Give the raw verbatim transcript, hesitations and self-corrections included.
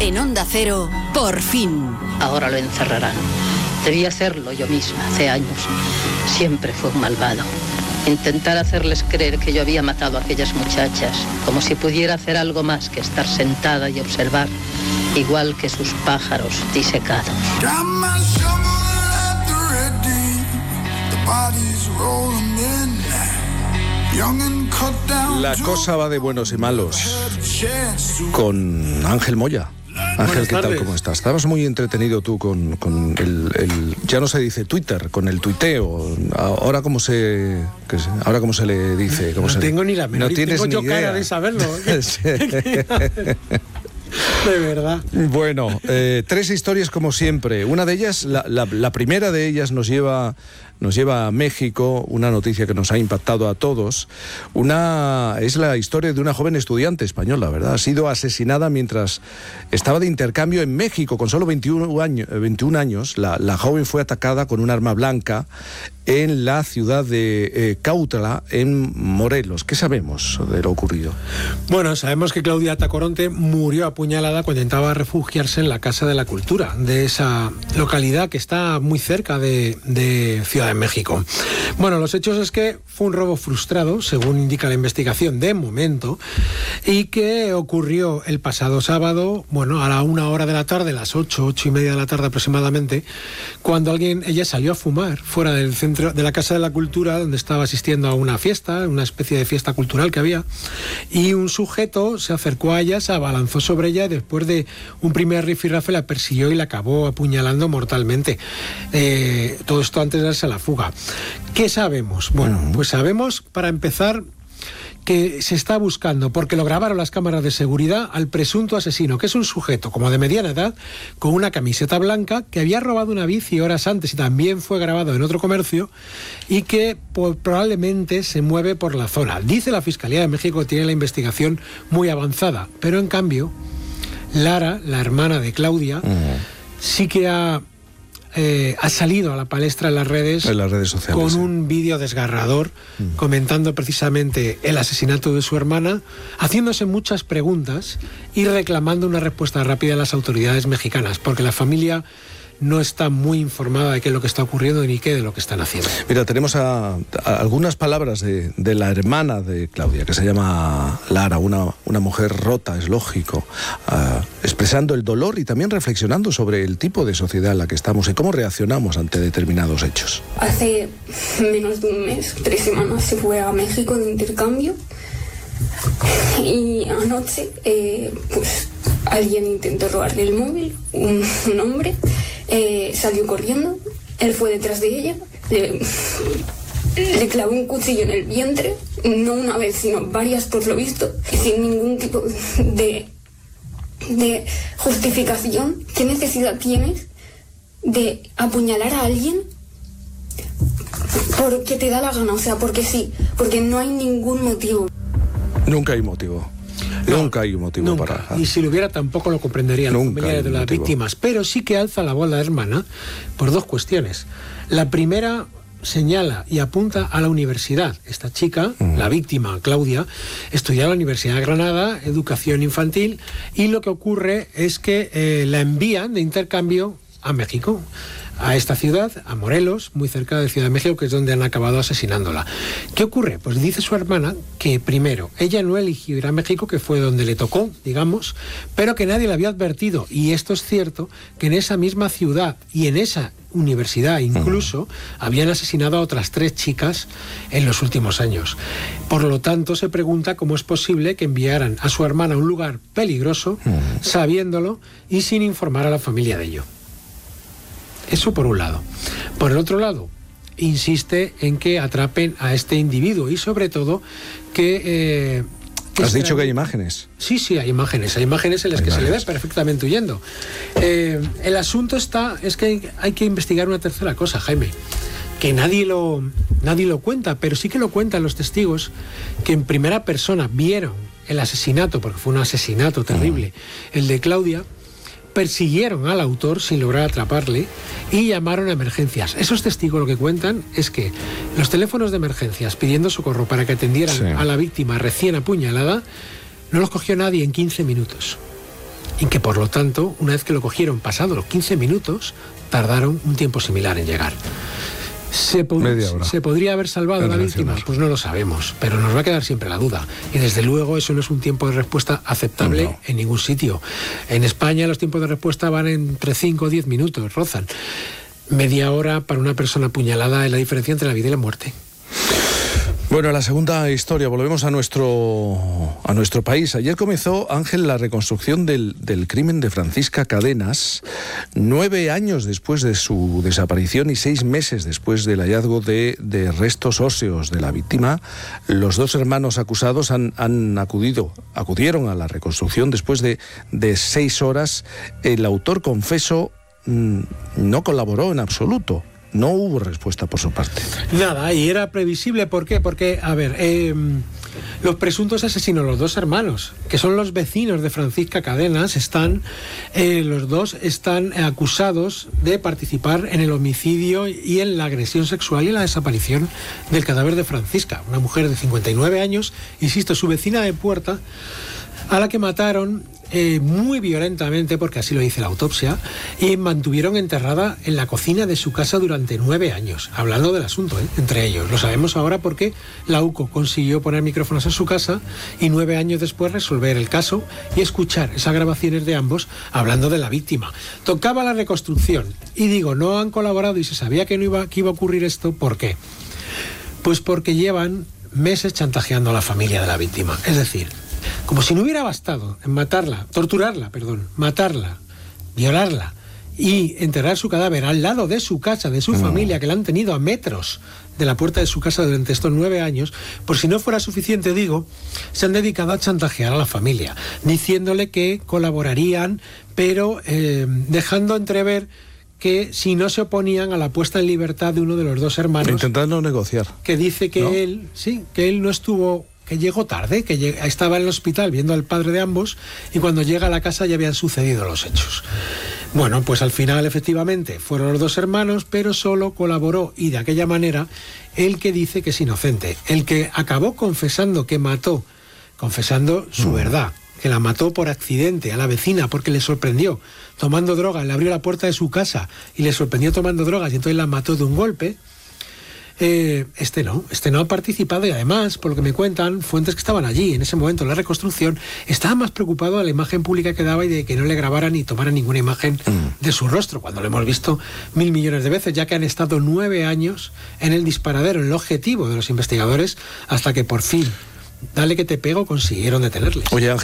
En Onda Cero, Por Fin. Ahora lo encerrarán. Debí hacerlo yo misma hace años. Siempre fue un malvado. Intentar hacerles creer que yo había matado a aquellas muchachas, como si pudiera hacer algo más que estar sentada y observar, igual que sus pájaros disecados. La cosa va de buenos y malos con Ángel Moya. Ángel, ¿qué tal? ¿Cómo estás? Estabas muy entretenido tú con, con el, el... Ya no se dice Twitter, con el tuiteo. Ahora cómo se... Ahora cómo se le dice... ¿Cómo no se tengo le... ni la menor... No tienes tengo ni yo idea. Cara de saberlo. De verdad. Bueno, eh, tres historias como siempre. Una de ellas, la, la, la primera de ellas nos lleva... Nos lleva a México, una noticia que nos ha impactado a todos. Una es la historia de una joven estudiante española, ¿verdad? Ha sido asesinada mientras estaba de intercambio en México, con solo veintiún años. veintiún años. La, la joven fue atacada con un arma blanca en la ciudad de eh, Cuautla, en Morelos. ¿Qué sabemos de lo ocurrido? Bueno, sabemos que Claudia Tacoronte murió apuñalada cuando intentaba refugiarse en la Casa de la Cultura de esa localidad que está muy cerca de, de Ciudad de México. Bueno, los hechos es que fue un robo frustrado, según indica la investigación de momento, y que ocurrió el pasado sábado, bueno, a la una hora de la tarde, las ocho, ocho y media de la tarde aproximadamente, cuando alguien, ella salió a fumar fuera del centro de la Casa de la Cultura, donde estaba asistiendo a una fiesta, una especie de fiesta cultural que había, y un sujeto se acercó a ella, se abalanzó sobre ella y después de un primer rifirrafe la persiguió y la acabó apuñalando mortalmente. Eh, todo esto antes de darse a la fuga. ¿Qué sabemos? Bueno, pues sabemos, para empezar, que se está buscando, porque lo grabaron las cámaras de seguridad, al presunto asesino, que es un sujeto como de mediana edad, con una camiseta blanca, que había robado una bici horas antes y también fue grabado en otro comercio, y que pues, probablemente se mueve por la zona. Dice la Fiscalía de México que tiene la investigación muy avanzada, pero en cambio, Lara, la hermana de Claudia, uh-huh. sí que ha... Eh, ha salido a la palestra en las redes, en las redes sociales, con sí. un vídeo desgarrador mm. comentando precisamente el asesinato de su hermana, haciéndose muchas preguntas y reclamando una respuesta rápida a las autoridades mexicanas, porque la familia no está muy informada de qué es lo que está ocurriendo ni qué de lo que están haciendo. Mira, tenemos a, a algunas palabras de, de la hermana de Claudia, que se llama Lara, una, una mujer rota, es lógico, uh, expresando el dolor y también reflexionando sobre el tipo de sociedad en la que estamos y cómo reaccionamos ante determinados hechos. Hace menos de un mes, tres semanas, se fue a México de intercambio y anoche, eh, pues, alguien intentó robarle el móvil, un, un hombre. Eh, salió corriendo, él fue detrás de ella, le, le clavó un cuchillo en el vientre, no una vez, sino varias por lo visto, sin ningún tipo de, de justificación. ¿Qué necesidad tienes de apuñalar a alguien porque te da la gana? O sea, porque sí, porque no hay ningún motivo. Nunca hay motivo. No, nunca hay un motivo nunca. para... Y si lo hubiera tampoco lo comprenderían los familiares de las motivo. víctimas. Pero sí que alza la voz la hermana por dos cuestiones. La primera señala y apunta a la universidad. Esta chica, uh-huh. la víctima, Claudia, estudiaba en la Universidad de Granada, educación infantil, y lo que ocurre es que eh, la envían de intercambio a México, a esta ciudad, a Morelos, muy cerca de Ciudad de México, que es donde han acabado asesinándola. ¿Qué ocurre? Pues dice su hermana que, primero, ella no eligió ir a México, que fue donde le tocó, digamos, pero que nadie le había advertido, y esto es cierto, que en esa misma ciudad y en esa universidad incluso, uh-huh. habían asesinado a otras tres chicas en los últimos años. Por lo tanto, se pregunta cómo es posible que enviaran a su hermana a un lugar peligroso, uh-huh. sabiéndolo y sin informar a la familia de ello. Eso por un lado. Por el otro lado, insiste en que atrapen a este individuo y sobre todo que... Eh, que ¿Has dicho que hay imágenes? Sí, sí, hay imágenes. Hay imágenes en las hay que imágenes. se le ve perfectamente huyendo. Eh, el asunto está... Es que hay, hay que investigar una tercera cosa, Jaime, que nadie lo, nadie lo cuenta, pero sí que lo cuentan los testigos que en primera persona vieron el asesinato, porque fue un asesinato terrible, uh-huh. el de Claudia. Persiguieron al autor sin lograr atraparle y llamaron a emergencias. Esos testigos lo que cuentan es que los teléfonos de emergencias pidiendo socorro para que atendieran sí. a la víctima recién apuñalada no los cogió nadie en quince minutos. y que por lo tanto, una vez que lo cogieron pasados los quince minutos, tardaron un tiempo similar en llegar. ¿Se, pod- ¿Se podría haber salvado a la víctima? Pues no lo sabemos, pero nos va a quedar siempre la duda. Y desde luego eso no es un tiempo de respuesta aceptable no. en ningún sitio. En España los tiempos de respuesta van entre cinco o diez minutos, rozan. Media hora para una persona apuñalada es la diferencia entre la vida y la muerte. Bueno, la segunda historia, volvemos a nuestro, a nuestro país. Ayer comenzó, Ángel, la reconstrucción del, del crimen de Francisca Cadenas, nueve años después de su desaparición y seis meses después del hallazgo de, de restos óseos de la víctima. Los dos hermanos acusados han, han acudido, acudieron a la reconstrucción después de, de seis horas. El autor, confeso, mmm, no colaboró en absoluto. No hubo respuesta por su parte. Nada, y era previsible. ¿Por qué? Porque, a ver, eh, los presuntos asesinos, los dos hermanos, que son los vecinos de Francisca Cadenas, están, eh, los dos están acusados de participar en el homicidio y en la agresión sexual y en la desaparición del cadáver de Francisca, una mujer de cincuenta y nueve años, insisto, su vecina de puerta, a la que mataron eh, muy violentamente, porque así lo dice la autopsia, y mantuvieron enterrada en la cocina de su casa durante nueve años, hablando del asunto, ¿eh? entre ellos. Lo sabemos ahora porque la U C O consiguió poner micrófonos en su casa y nueve años después resolver el caso y escuchar esas grabaciones de ambos hablando de la víctima. Tocaba la reconstrucción, y digo, no han colaborado y se sabía que, no iba, que iba a ocurrir esto. ¿Por qué? Pues porque llevan meses chantajeando a la familia de la víctima. Es decir, como si no hubiera bastado en matarla, torturarla, perdón, matarla, violarla y enterrar su cadáver al lado de su casa, de su familia, que la han tenido a metros de la puerta de su casa durante estos nueve años, por si no fuera suficiente, digo, se han dedicado a chantajear a la familia, diciéndole que colaborarían, pero eh, dejando entrever que si no se oponían a la puesta en libertad de uno de los dos hermanos, intentando negociar, que dice que ¿no? él, sí, que él no estuvo, que llegó tarde, que lleg- estaba en el hospital viendo al padre de ambos y cuando llega a la casa ya habían sucedido los hechos. Bueno, pues al final efectivamente fueron los dos hermanos, pero solo colaboró, y de aquella manera, el que dice que es inocente, el que acabó confesando que mató, confesando su mm. verdad, que la mató por accidente a la vecina porque le sorprendió tomando drogas, le abrió la puerta de su casa y le sorprendió tomando drogas y entonces la mató de un golpe. Eh, este no, este no ha participado, y además, por lo que me cuentan, fuentes que estaban allí en ese momento en la reconstrucción, estaba más preocupado de la imagen pública que daba y de que no le grabaran ni tomaran ninguna imagen mm. de su rostro, cuando lo hemos visto mil millones de veces, ya que han estado nueve años en el disparadero, en el objetivo de los investigadores, hasta que por fin, dale que te pego, consiguieron detenerles. Oye, Ángel,